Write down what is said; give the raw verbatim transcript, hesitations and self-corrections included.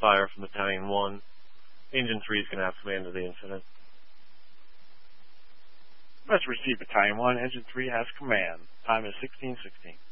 fire from Battalion one. Engine three is going to have command of the incident. Message received, Battalion one. Engine three has command. Time is sixteen sixteen.